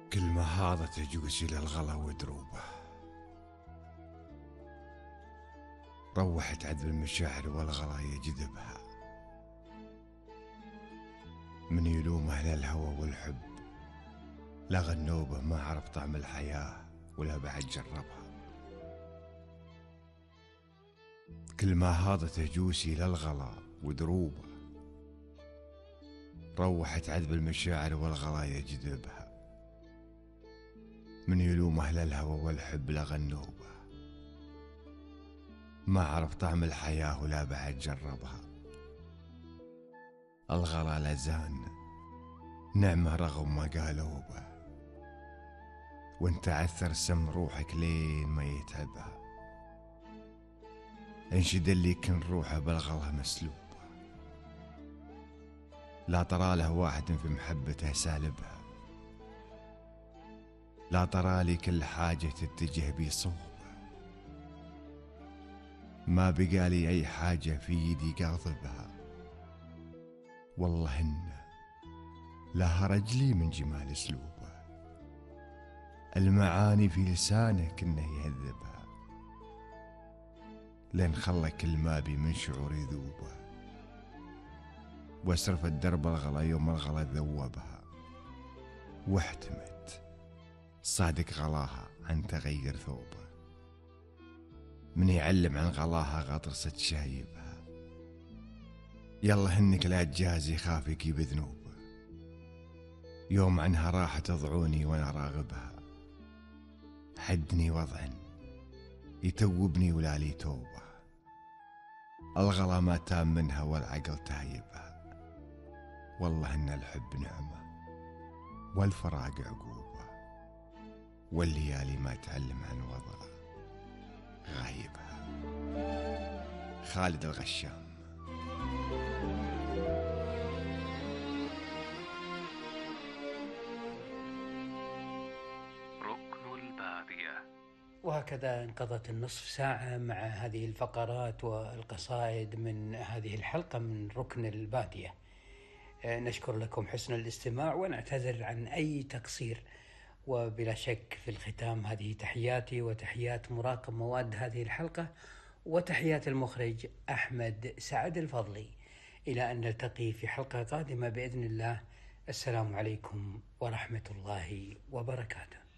كل ما هاضت عجوز إلى الغلا ودروبه، روحت عذب المشاعر والغلا يجذبها. من يلوم أهل الهوى والحب، لغى النوبة ما عرف طعم الحياة ولا بعد جربها. كل ما هاضت عجوزي للغلا ودروبه، روحت عذب المشاعر والغلا يجذبها. من يلوم أهل الهوى والحب لغى النوبة، ما عرف طعم الحياة ولا بعد جربها. الغلا لزان نعمة رغم ما قالوا به، وانت عثر سم روحك لين ما يتعبها. انشد اللي كن روحه بالغلا مسلوبه، لا ترى له واحد في محبته سالبها. لا ترى لي كل حاجة تتجه بي صوبه، ما بقالي أي حاجة في يدي قاضبها. والله إنه لها رجلي من جمال أسلوبه، المعاني في لسانه كنه يهذبها. لين خلى كل ما بي من شعور يذوبه، واسرف الدرب الغلا يوم الغلا ذوبها. واحتمت صادق غلاها عن تغير ثوبه، من يعلم عن غلاها غطرسة شايبها. يلا هنك لا تجازي خافك بذنوبه، يوم عنها راح تضعوني وانا راغبها. حدني وضع يتوبني ولا لي توبه، الغلا ما تام منها والعقل تايبها. والله ان الحب نعمه والفراق عقوبه، والليالي ما تعلم عن وضعه غايبها. خالد الغشام. ركن البادية. وهكذا انقضت النصف ساعة مع هذه الفقرات والقصائد من هذه الحلقة من ركن البادية. نشكر لكم حسن الاستماع ونعتذر عن أي تقصير، وبلا شك في الختام هذه تحياتي وتحيات مراقب مواد هذه الحلقة وتحيات المخرج أحمد سعد الفضلي. إلى أن نلتقي في حلقة قادمة بإذن الله. السلام عليكم ورحمة الله وبركاته.